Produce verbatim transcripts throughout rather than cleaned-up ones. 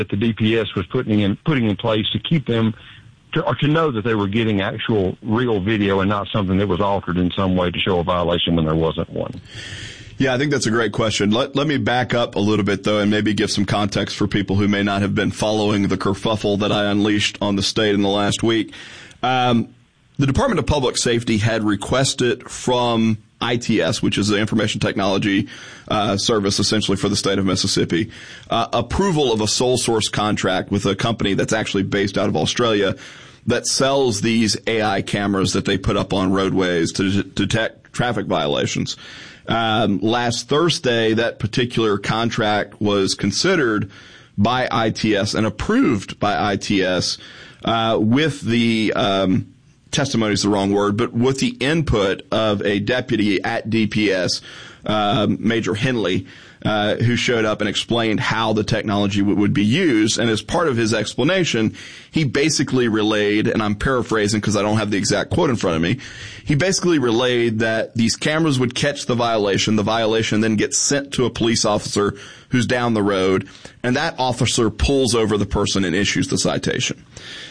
that the D P S was putting in putting in place to keep them to, or to know that they were getting actual real video and not something that was altered in some way to show a violation when there wasn't one. Yeah, I think that's a great question. Let, let me back up a little bit, though, and maybe give some context for people who may not have been following the kerfuffle that I unleashed on the state in the last week. Um, the Department of Public Safety had requested from I T S, which is the information technology uh, service essentially for the state of Mississippi, uh, approval of a sole source contract with a company that's actually based out of Australia that sells these A I cameras that they put up on roadways to d- detect traffic violations. Um, last Thursday, that particular contract was considered by I T S and approved by I T S uh, with the um, testimony is the wrong word, but with the input of a deputy at D P S, uh, Major Henley, uh, who showed up and explained how the technology w- would be used. And as part of his explanation, he basically relayed, and I'm paraphrasing because I don't have the exact quote in front of me, he basically relayed that these cameras would catch the violation, the violation then gets sent to a police officer who's down the road, and that officer pulls over the person and issues the citation.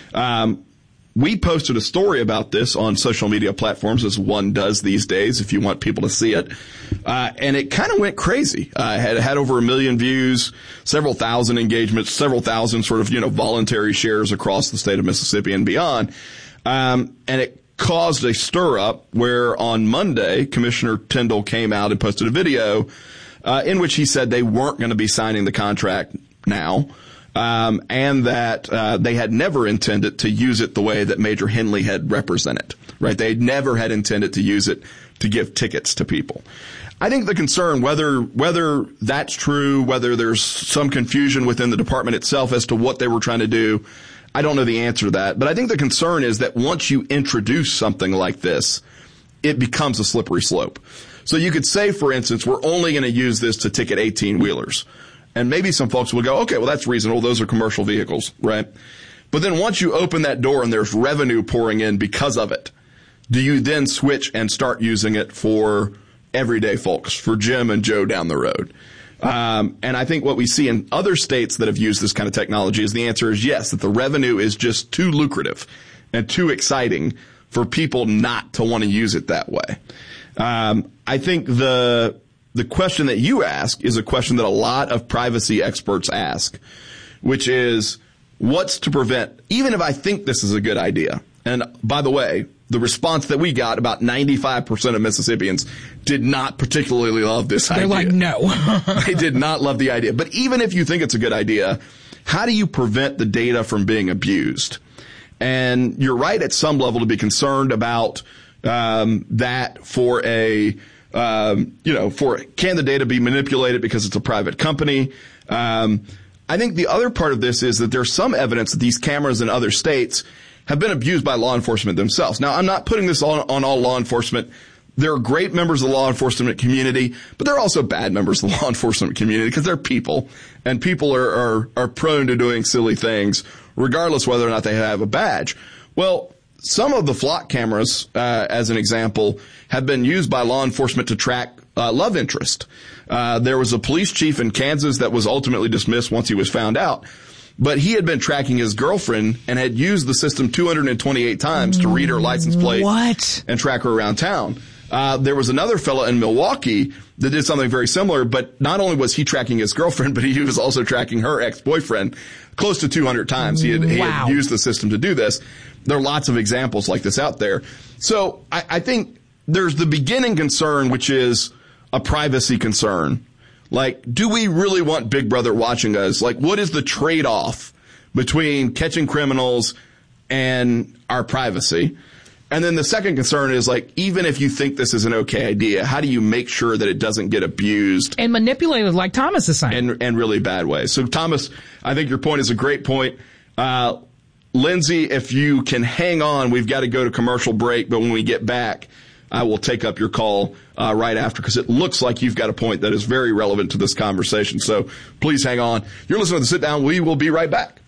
Um, We posted a story about this on social media platforms, as one does these days if you want people to see it. Uh, and it kind of went crazy. Uh, it had, had over a million views, several thousand engagements, several thousand sort of, you know, voluntary shares across the state of Mississippi and beyond. Um, and it caused a stir up where on Monday, Commissioner Tyndall came out and posted a video, uh, in which he said they weren't going to be signing the contract now. Um, and that uh, they had never intended to use it the way that Major Henley had represented, right? They never had intended to use it to give tickets to people. I think the concern, whether whether that's true, whether there's some confusion within the department itself as to what they were trying to do, I don't know the answer to that. But I think the concern is that once you introduce something like this, it becomes a slippery slope. So you could say, for instance, we're only going to use this to ticket eighteen-wheelers. And maybe some folks will go, okay, well, that's reasonable. Those are commercial vehicles, right? But then once you open that door and there's revenue pouring in because of it, do you then switch and start using it for everyday folks, for Jim and Joe down the road? Um, and I think what we see in other states that have used this kind of technology is the answer is yes, that the revenue is just too lucrative and too exciting for people not to want to use it that way. Um, I think the... The question that you ask is a question that a lot of privacy experts ask, which is what's to prevent, even if I think this is a good idea. And by the way, the response that we got, about ninety-five percent of Mississippians did not particularly love this They're idea. They're like, no. They did not love the idea. But even if you think it's a good idea, how do you prevent the data from being abused? And you're right at some level to be concerned about um, that for a Um, you know, for can the data be manipulated because it's a private company? Um, I think the other part of this is that there's some evidence that these cameras in other states have been abused by law enforcement themselves. Now, I'm not putting this on, on all law enforcement. There are great members of the law enforcement community, but there are also bad members of the law enforcement community because they're people, and people are, are, are prone to doing silly things, regardless whether or not they have a badge. Well, some of the flock cameras, uh, as an example, have been used by law enforcement to track uh, love interest. Uh, there was a police chief in Kansas that was ultimately dismissed once he was found out. But he had been tracking his girlfriend and had used the system two hundred twenty-eight times to read her license plate what? and track her around town. Uh, there was another fellow in Milwaukee that did something very similar, but not only was he tracking his girlfriend, but he was also tracking her ex-boyfriend close to two hundred times. He had, he wow. had used the system to do this. There are lots of examples like this out there. So I, I think there's the beginning concern, which is a privacy concern. Like, do we really want Big Brother watching us? Like, what is the trade-off between catching criminals and our privacy? And then the second concern is, like, even if you think this is an okay idea, how do you make sure that it doesn't get abused and manipulated like Thomas is saying? And, and really bad ways. So, Thomas, I think your point is a great point. Uh, Lindsay, if you can hang on, we've got to go to commercial break, but when we get back, I will take up your call uh, right after, because it looks like you've got a point that is very relevant to this conversation. So please hang on. You're listening to The Sit Down. We will be right back.